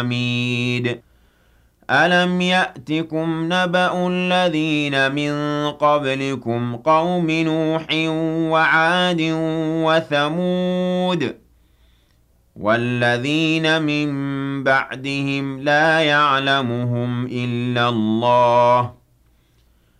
حميد ألم يأتكم نبأ الذين من قبلكم قوم نوح وعاد وثمود والذين من بعدهم لا يعلمهم إلا الله